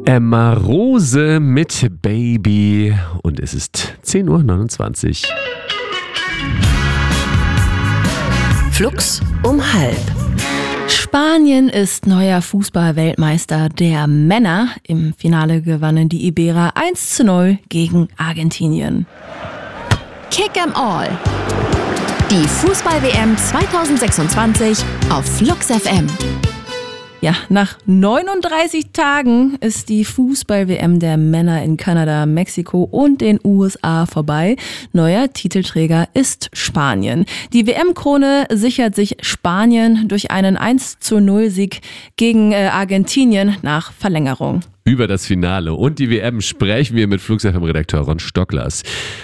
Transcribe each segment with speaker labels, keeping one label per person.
Speaker 1: Emma Rose mit Baby und es ist 10:29 Uhr.
Speaker 2: Flux um halb.
Speaker 3: Spanien ist neuer Fußball-Weltmeister der Männer. Im Finale gewannen die Iberer 1:0 gegen Argentinien.
Speaker 2: Kick 'em all. Die Fußball-WM 2026 auf Flux FM.
Speaker 3: Ja, nach 39 Tagen ist die Fußball-WM der Männer in Kanada, Mexiko und den USA vorbei. Neuer Titelträger ist Spanien. Die WM-Krone sichert sich Spanien durch einen 1:0-Sieg gegen Argentinien nach Verlängerung.
Speaker 1: Über das Finale und die WM sprechen wir mit Flux FM-Redakteur Ron Stocklers.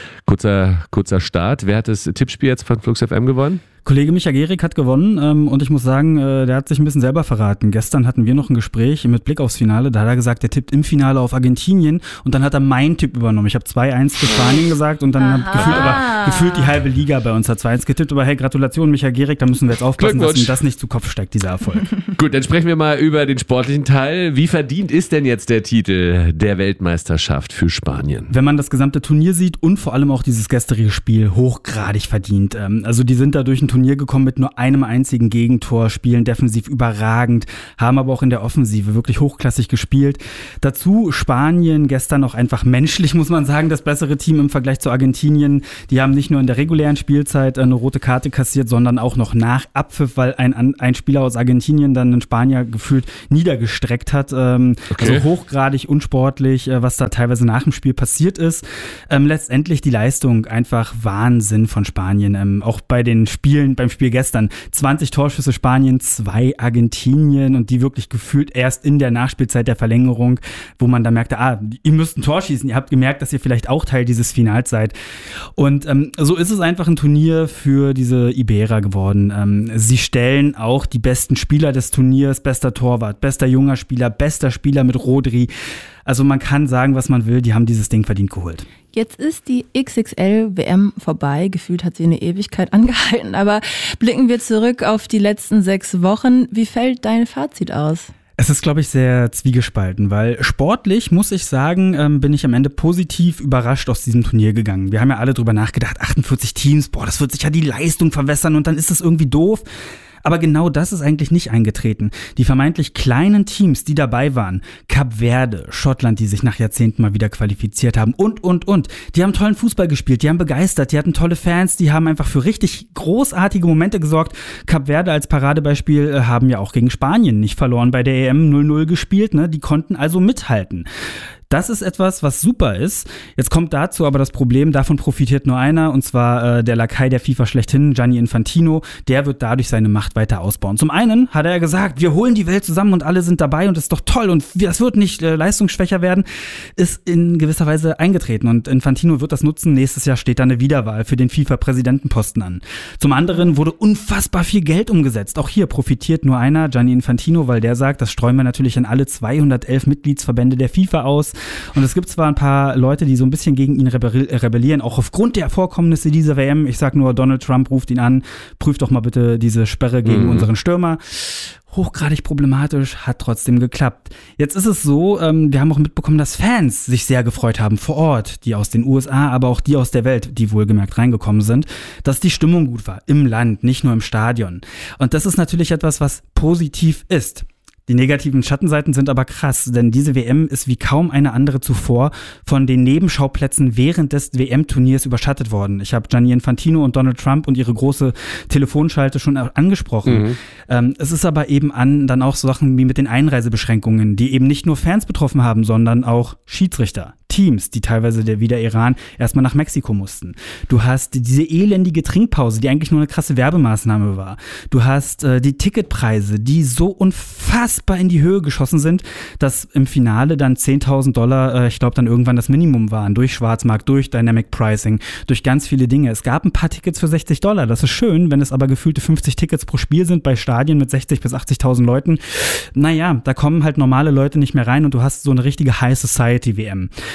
Speaker 1: Kurzer Start. Wer hat das Tippspiel jetzt von Flux FM gewonnen?
Speaker 4: Kollege Micha Gehrig hat gewonnen und ich muss sagen, der hat sich ein bisschen selber verraten. Gestern hatten wir noch ein Gespräch mit Blick aufs Finale, da hat er gesagt, er tippt im Finale auf Argentinien und dann hat er meinen Tipp übernommen. Ich habe 2-1 für Spanien gesagt und dann gefühlt die halbe Liga bei uns hat 2-1 getippt. Aber hey, Gratulation Micha Gehrig, da müssen wir jetzt aufpassen, dass ihm das nicht zu Kopf steigt, dieser Erfolg.
Speaker 1: Gut, dann sprechen wir mal über den sportlichen Teil. Wie verdient ist denn jetzt der Titel der Weltmeisterschaft für Spanien?
Speaker 4: Wenn man das gesamte Turnier sieht und vor allem auch dieses gestrige Spiel, hochgradig verdient. Also die sind da durch ein Turnier gekommen mit nur einem einzigen Gegentor, spielen defensiv überragend, haben aber auch in der Offensive wirklich hochklassig gespielt. Dazu Spanien gestern auch einfach menschlich, muss man sagen, das bessere Team im Vergleich zu Argentinien. Die haben nicht nur in der regulären Spielzeit eine rote Karte kassiert, sondern auch noch nach Abpfiff, weil ein Spieler aus Argentinien dann den Spanier gefühlt niedergestreckt hat. Also hochgradig unsportlich, was da teilweise nach dem Spiel passiert ist. Letztendlich die Leistung einfach Wahnsinn von Spanien. Auch bei den beim Spiel gestern 20 Torschüsse Spanien, 2 Argentinien und die wirklich gefühlt erst in der Nachspielzeit der Verlängerung, wo man da merkte, ihr müsst ein Tor schießen, ihr habt gemerkt, dass ihr vielleicht auch Teil dieses Finals seid. Und so ist es einfach ein Turnier für diese Iberer geworden. Sie stellen auch die besten Spieler des Turniers, bester Torwart, bester junger Spieler, bester Spieler mit Rodri. Also man kann sagen, was man will, die haben dieses Ding verdient geholt.
Speaker 3: Jetzt ist die XXL-WM vorbei. Gefühlt hat sie eine Ewigkeit angehalten. Aber blicken wir zurück auf die letzten 6 Wochen. Wie fällt dein Fazit aus?
Speaker 4: Es ist, glaube ich, sehr zwiegespalten, weil sportlich, muss ich sagen, bin ich am Ende positiv überrascht aus diesem Turnier gegangen. Wir haben ja alle drüber nachgedacht, 48 Teams, das wird sich ja die Leistung verwässern und dann ist das irgendwie doof. Aber genau das ist eigentlich nicht eingetreten. Die vermeintlich kleinen Teams, die dabei waren, Kap Verde, Schottland, die sich nach Jahrzehnten mal wieder qualifiziert haben und. Die haben tollen Fußball gespielt, die haben begeistert, die hatten tolle Fans, die haben einfach für richtig großartige Momente gesorgt. Kap Verde als Paradebeispiel haben ja auch gegen Spanien nicht verloren bei der EM 0-0 gespielt, ne? Die konnten also mithalten. Das ist etwas, was super ist. Jetzt kommt dazu aber das Problem, davon profitiert nur einer, und zwar der Lakai der FIFA schlechthin, Gianni Infantino. Der wird dadurch seine Macht weiter ausbauen. Zum einen hat er ja gesagt, wir holen die Welt zusammen und alle sind dabei und das ist doch toll und das wird nicht leistungsschwächer werden, ist in gewisser Weise eingetreten und Infantino wird das nutzen. Nächstes Jahr steht da eine Wiederwahl für den FIFA-Präsidentenposten an. Zum anderen wurde unfassbar viel Geld umgesetzt. Auch hier profitiert nur einer, Gianni Infantino, weil der sagt, das streuen wir natürlich an alle 211 Mitgliedsverbände der FIFA aus. Und es gibt zwar ein paar Leute, die so ein bisschen gegen ihn rebellieren, auch aufgrund der Vorkommnisse dieser WM. Ich sag nur, Donald Trump ruft ihn an, prüft doch mal bitte diese Sperre gegen unseren Stürmer. Hochgradig problematisch, hat trotzdem geklappt. Jetzt ist es so, wir haben auch mitbekommen, dass Fans sich sehr gefreut haben vor Ort, die aus den USA, aber auch die aus der Welt, die wohlgemerkt reingekommen sind, dass die Stimmung gut war, im Land, nicht nur im Stadion. Und das ist natürlich etwas, was positiv ist. Die negativen Schattenseiten sind aber krass, denn diese WM ist wie kaum eine andere zuvor von den Nebenschauplätzen während des WM-Turniers überschattet worden. Ich habe Gianni Infantino und Donald Trump und ihre große Telefonschalte schon angesprochen. Es ist aber eben dann auch so Sachen wie mit den Einreisebeschränkungen, die eben nicht nur Fans betroffen haben, sondern auch Schiedsrichter. Teams, die teilweise wie der Iran erstmal nach Mexiko mussten. Du hast diese elendige Trinkpause, die eigentlich nur eine krasse Werbemaßnahme war. Du hast die Ticketpreise, die so unfassbar in die Höhe geschossen sind, dass im Finale dann $10.000, ich glaube dann irgendwann das Minimum waren, durch Schwarzmarkt, durch Dynamic Pricing, durch ganz viele Dinge. Es gab ein paar Tickets für $60. Das ist schön, wenn es aber gefühlte 50 Tickets pro Spiel sind bei Stadien mit 60.000 bis 80.000 Leuten. Naja, da kommen halt normale Leute nicht mehr rein und du hast so eine richtige High Society WM.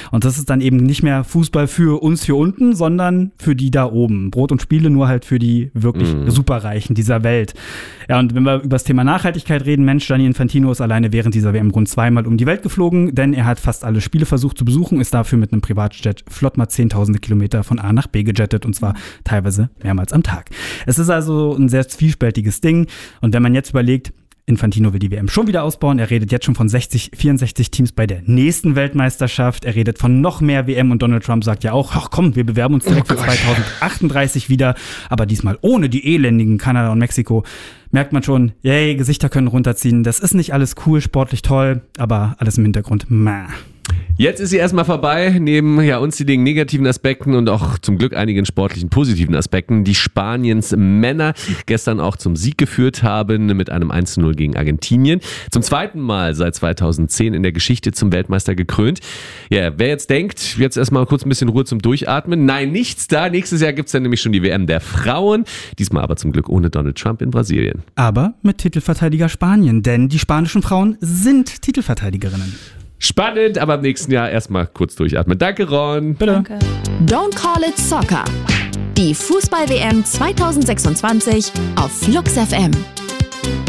Speaker 4: Und das ist dann eben nicht mehr Fußball für uns hier unten, sondern für die da oben. Brot und Spiele nur halt für die wirklich Superreichen dieser Welt. Ja, und wenn wir über das Thema Nachhaltigkeit reden, Mensch, Gianni Infantino ist alleine während dieser WM rund 2-mal um die Welt geflogen, denn er hat fast alle Spiele versucht zu besuchen, ist dafür mit einem Privatjet flott mal 10.000 Kilometer von A nach B gejettet und zwar teilweise mehrmals am Tag. Es ist also ein sehr zwiespältiges Ding und wenn man jetzt überlegt, Infantino will die WM schon wieder ausbauen. Er redet jetzt schon von 64 Teams bei der nächsten Weltmeisterschaft. Er redet von noch mehr WM und Donald Trump sagt ja auch, ach komm, wir bewerben uns direkt für 2038 wieder, aber diesmal ohne die elendigen Kanada und Mexiko. Merkt man schon, yay, Gesichter können runterziehen. Das ist nicht alles cool, sportlich toll, aber alles im Hintergrund,
Speaker 1: Jetzt ist sie erstmal vorbei, neben unzähligen negativen Aspekten und auch zum Glück einigen sportlichen positiven Aspekten, die Spaniens Männer gestern auch zum Sieg geführt haben mit einem 1:0 gegen Argentinien. Zum zweiten Mal seit 2010 in der Geschichte zum Weltmeister gekrönt. Ja, wer jetzt denkt, jetzt erstmal kurz ein bisschen Ruhe zum Durchatmen. Nein, nichts da. Nächstes Jahr gibt es dann nämlich schon die WM der Frauen. Diesmal aber zum Glück ohne Donald Trump in Brasilien.
Speaker 4: Aber mit Titelverteidiger Spanien, denn die spanischen Frauen sind Titelverteidigerinnen.
Speaker 1: Spannend, aber im nächsten Jahr erstmal kurz durchatmen. Danke, Ron.
Speaker 4: Bitte.
Speaker 3: Danke.
Speaker 2: Don't Call It Soccer. Die Fußball-WM 2026 auf Flux FM.